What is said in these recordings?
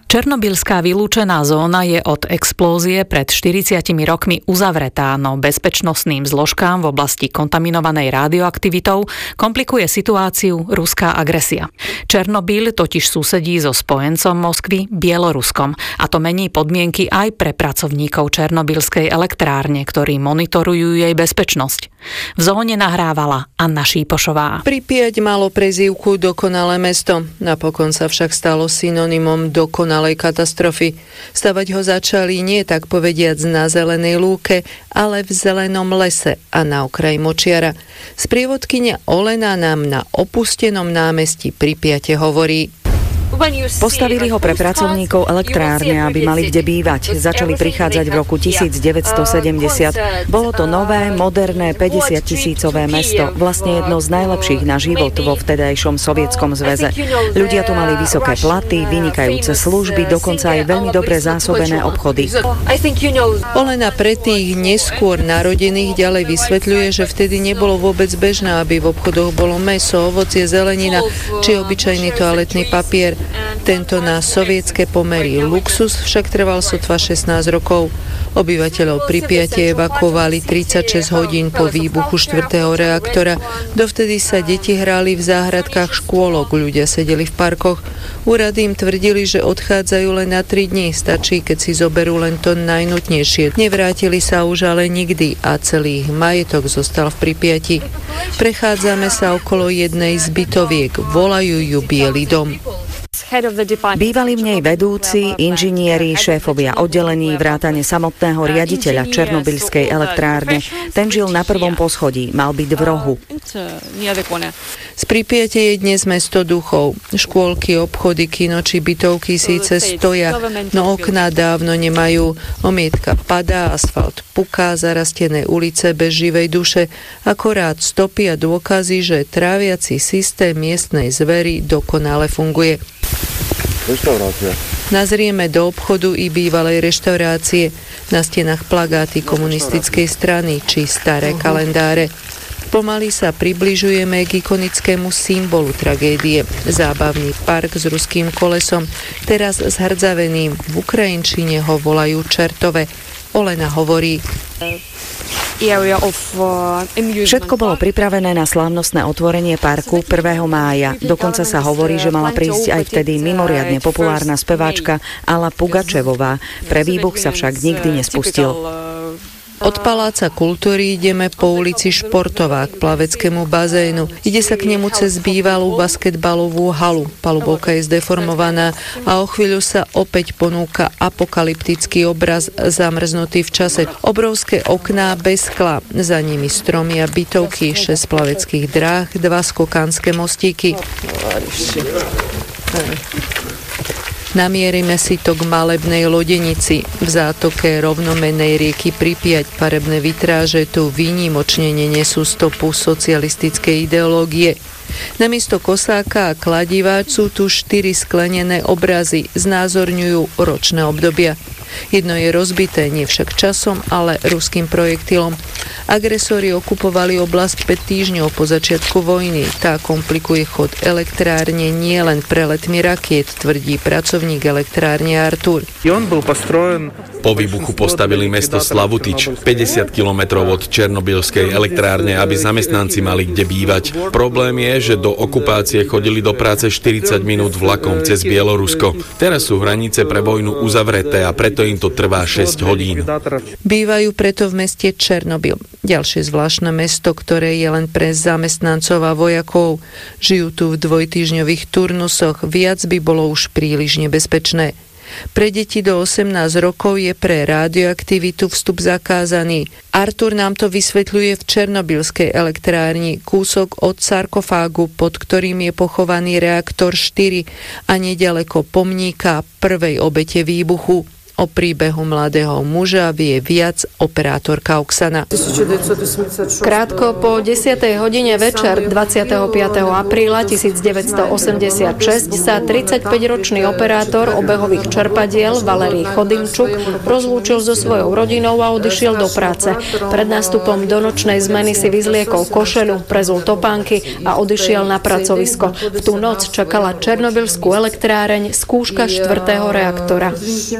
Černobylská vylúčená zóna je od explózie pred 40 rokmi uzavretá, no bezpečnostným zložkám v oblasti kontaminovanej radioaktivitou komplikuje situáciu ruská agresia. Černobyl totiž susedí so spojencom Moskvy, Bieloruskom, a to mení podmienky aj pre pracovníkov Černobylskej elektrárne, ktorí monitorujú jej bezpečnosť. V zóne nahrávala Anna Šípošová. Pripjať malo prezývku dokonalé mesto, napokon sa však stalo synonymom dokonalej katastrofy. Stavať ho začali nie tak povediac na zelenej lúke, ale v zelenom lese a na okraji močiara. Sprievodkyňa Olena nám na opustenom námestí Pripjate hovorí: Postavili ho pre pracovníkov elektrárne, aby mali kde bývať. Začali prichádzať v roku 1970. Bolo to nové, moderné 50-tisícové mesto. Vlastne jedno z najlepších na život vo vtedajšom Sovietskom zväze. Ľudia tu mali vysoké platy, vynikajúce služby, dokonca aj veľmi dobre zásobené obchody. Olena pre tých neskôr narodených ďalej vysvetľuje, že vtedy nebolo vôbec bežné, aby v obchodoch bolo mäso, ovocie, zelenina či obyčajný toaletný papier. Tento na sovietske pomery luxus však trval sotva 16 rokov. Obyvateľov Pripjate evakuovali 36 hodín po výbuchu 4. reaktora. Dovtedy sa deti hrali v záhradkách škôlok, ľudia sedeli v parkoch. Úrady im tvrdili, že odchádzajú len na 3 dní. Stačí, keď si zoberú len to najnutnejšie. Nevrátili sa už ale nikdy a celý ich majetok zostal v Pripjati. Prechádzame sa okolo jednej z bytoviek. Volajú ju Biely dom. Bývali v nej vedúci, inžinieri, šéfovia oddelení, vrátane samotného riaditeľa Černobylskej elektrárne. Ten žil na prvom poschodí, mal byť v rohu. Z Pripjate je dnes mesto duchov. Škôlky, obchody, kino či bytovky síce stoja, no okná dávno nemajú. Omietka padá, asfalt puká, zarastené ulice bez živej duše, akorát stopy a dôkazy, že tráviaci systém miestnej zvery dokonale funguje. Nazrieme do obchodu i bývalej reštaurácie. Na stenách plagáty komunistickej strany či staré kalendáre. Pomaly sa približujeme k ikonickému symbolu tragédie. Zábavný park s ruským kolesom, teraz zhrdzaveným. V ukrajinčine ho volajú Čertove. Olena hovorí: Všetko bolo pripravené na slávnostné otvorenie parku 1. mája. Dokonca sa hovorí, že mala prísť aj vtedy mimoriadne populárna speváčka Alla Pugačevová. Pre výbuch sa však nikdy nespustil. Od Paláca kultúry ideme po ulici Športová k plaveckému bazénu. Ide sa k nemu cez bývalú basketbalovú halu. Palubovka je zdeformovaná a o chvíľu sa opäť ponúka apokalyptický obraz zamrznutý v čase. Obrovské okná bez skla, za nimi stromy a bytovky, 6 plaveckých dráh, 2 skokánske mostíky. Namierime si to k malebnej lodenici. V zátoke rovnomennej rieky Pripjať farebné vitráže tu výnimočne nenesú stopu socialistickej ideológie. Namiesto kosáka a kladiva sú tu 4 sklenené obrazy, znázorňujú ročné obdobia. Jedno je rozbité, nie však časom, ale ruským projektilom. Agresori okupovali oblasť 5 týždňov po začiatku vojny. Tá komplikuje chod elektrárne nie len preletmi rakiet, tvrdí pracovník elektrárne Artur. Po výbuchu postavili mesto Slavutič, 50 kilometrov od Černobylskej elektrárne, aby zamestnanci mali kde bývať. Problém je, že do okupácie chodili do práce 40 minút vlakom cez Bielorusko. Teraz sú hranice pre vojnu uzavreté a preto im to trvá 6 hodín. Bývajú preto v meste Černobyl. Ďalšie zvláštne mesto, ktoré je len pre zamestnancov a vojakov. Žijú tu v dvojtýždňových turnusoch, viac by bolo už príliš nebezpečné. Pre deti do 18 rokov je pre radioaktivitu vstup zakázaný. Artur nám to vysvetľuje v Černobylskej elektrárni, kúsok od sarkofágu, pod ktorým je pochovaný reaktor 4 a neďaleko pomníka prvej obete výbuchu. O príbehu mladého muža vie viac operátorka Oksana. Krátko po 10. hodine večer 25. apríla 1986 sa 35-ročný operátor obehových čerpadiel Valerij Chodymčuk rozlúčil so svojou rodinou a odišiel do práce. Pred nástupom do nočnej zmeny si vyzliekol košeľu, prezul topánky a odišiel na pracovisko. V tú noc čakala černobylskú elektráreň skúška 4. reaktora.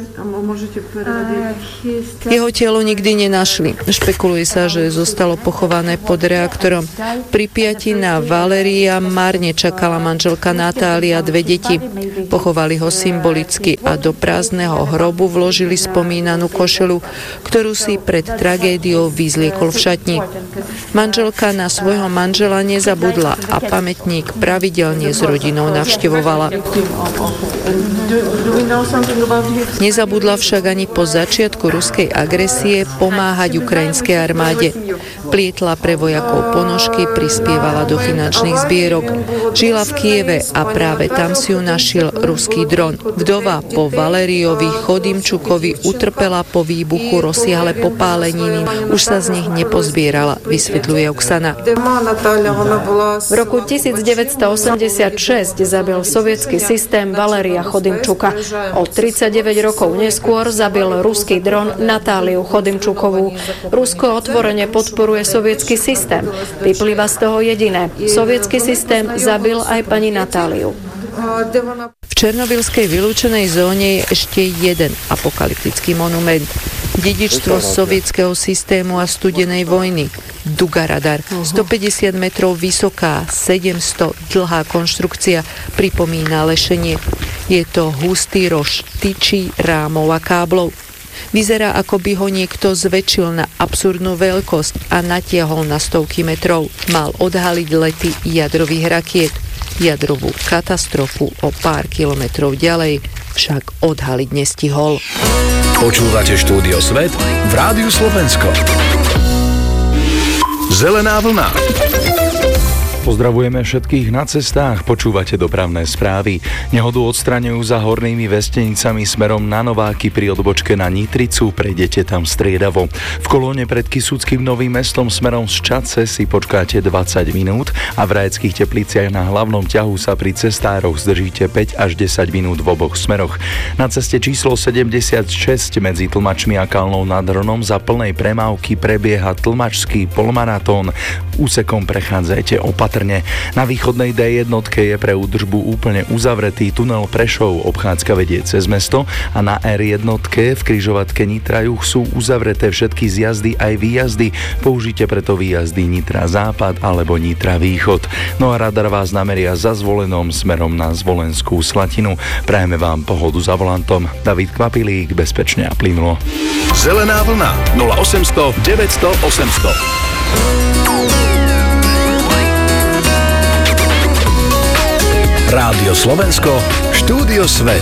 Jeho telo nikdy nenašli. Špekuluje sa, že zostalo pochované pod reaktorom. Pri piati na Valerija márne čakala manželka Natália 2 deti. Pochovali ho symbolicky a do prázdneho hrobu vložili spomínanú košelu, ktorú si pred tragédiou vyzliekol v šatni. Manželka na svojho manžela nezabudla a pamätník pravidelne s rodinou navštevovala. Nezabudla však ani po začiatku ruskej agresie pomáhať ukrajinskej armáde. Plietla pre vojakov ponožky, prispievala do finančných zbierok. Žila v Kieve a práve tam si ju našiel ruský dron. Vdova po Valerijovi Chodymčukovi utrpela po výbuchu rozsiahle popáleniny. Už sa z nich nepozbierala, vysvetľuje Oksana. V roku 1986 zabil sovietský systém Valerija Chodymčuka. O 39 rokov neskôr zabil ruský dron Natáliu Chodymčukovú. Rusko otvorene podporuje sovietský systém. Vyplýva z toho jediné. Sovietský systém zabil aj pani Natáliu. V černobylskej vylúčenej zóne je ešte jeden apokalyptický monument. Dedičstvo sovietskeho systému a studenej vojny. Duga-radar. 150 metrov vysoká, 700 dlhá konštrukcia, pripomína lešenie. Je to hustý rož tyčí, rámov a káblov. Vyzerá, ako by ho niekto zväčšil na absurdnú veľkosť a natiahol na stovky metrov. Mal odhaliť lety jadrových rakiet. Jadrovú katastrofu o pár kilometrov ďalej však odhaliť nestihol. Počúvate Štúdio Svet v Rádiu Slovensko. Zelená vlna. Pozdravujeme všetkých na cestách, počúvate dopravné správy. Nehodu odstraňujú za hornými Vestenicami smerom na Nováky pri odbočke na Nitricu, prejdete tam striedavo. V kolóne pred Kysuckým Novým Mestom smerom z Čadce si počkáte 20 minút a v Rajeckých Tepliciach na hlavnom ťahu sa pri cestároch zdržíte 5 až 10 minút v oboch smeroch. Na ceste číslo 76 medzi Tlmačmi a Kalnou nad Hronom za plnej premávky prebieha tlmačský polmaratón. Úsekom prechádzajte opatrne. Na východnej D1 je pre údržbu úplne uzavretý tunel Prešov, obchádzka vedie cez mesto a na R1 v križovatke Nitra-Juh sú uzavreté všetky zjazdy aj výjazdy. Použite preto výjazdy Nitra Západ alebo Nitra Východ. No a radar vás nameria za Zvolenom smerom na Zvolenskú Slatinu. Prajeme vám pohodu za volantom. David Kvapilík, bezpečne a plynulo. Zelená vlna 0800 900 800. Rádio Slovensko, Štúdio Svet.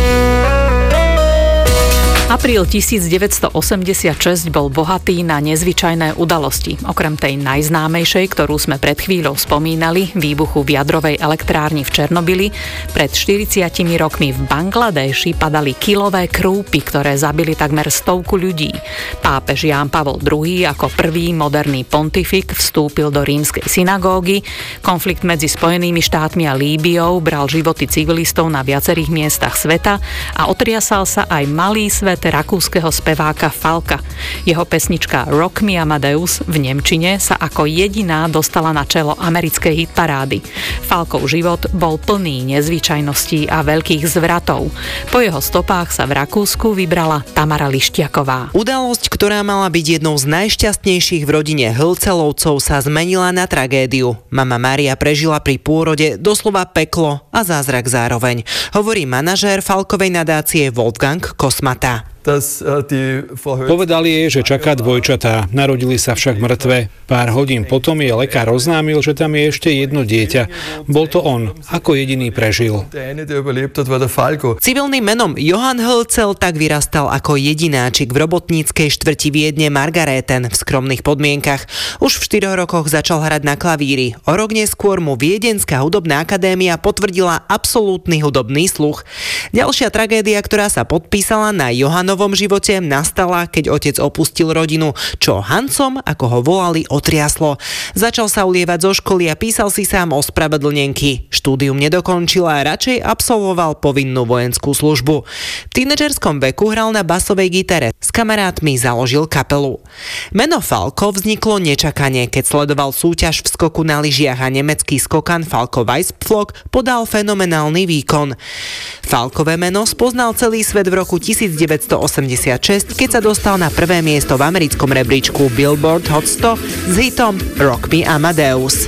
Apríl 1986 bol bohatý na nezvyčajné udalosti. Okrem tej najznámejšej, ktorú sme pred chvíľou spomínali, výbuchu v jadrovej elektrárni v Černobyli, pred 40 rokmi v Bangladeši padali kilové krúpy, ktoré zabili takmer 100 ľudí. Pápež Ján Pavol II ako prvý moderný pontifik vstúpil do rímskej synagógy. Konflikt medzi Spojenými štátmi a Líbiou bral životy civilistov na viacerých miestach sveta a otriasal sa aj malý svet rakúskeho speváka Falka. Jeho pesnička Rock Me Amadeus v nemčine sa ako jediná dostala na čelo americkej hitparády. Falkov život bol plný nezvyčajností a veľkých zvratov. Po jeho stopách sa v Rakúsku vybrala Tamara Lištiaková. Udalosť, ktorá mala byť jednou z najšťastnejších v rodine Hlcelovcov, sa zmenila na tragédiu. Mama Mária prežila pri pôrode doslova peklo a zázrak zároveň, hovorí manažér Falkovej nadácie Wolfgang Kosmata. Povedali jej, že čaká dvojčatá. Narodili sa však mŕtve. Pár hodín potom jej lekár oznámil, že tam je ešte jedno dieťa. Bol to on. Ako jediný prežil. Civilným menom Johann Hlcel tak vyrastal ako jedináčik v robotníckej štvrti Viedne Margaréten v skromných podmienkach. Už v 4 rokoch začal hrať na klavíri. O rok neskôr mu Viedenská hudobná akadémia potvrdila absolútny hudobný sluch. Ďalšia tragédia, ktorá sa podpísala na Johannovom novom živote nastala, keď otec opustil rodinu, čo Hancom, ako ho volali, otriaslo. Začal sa ulievať zo školy a písal si sám ospravedlnenky. Štúdium nedokončil a radšej absolvoval povinnú vojenskú službu. V tínedžerskom veku hral na basovej gitare. S kamarátmi založil kapelu. Meno Falko vzniklo nečakane, keď sledoval súťaž v skoku na lyžiach a nemecký skokan Falko Weissflog podal fenomenálny výkon. Falkové meno spoznal celý svet v roku 1986, keď sa dostal na prvé miesto v americkom rebríčku Billboard Hot 100 s hitom Rock Me Amadeus.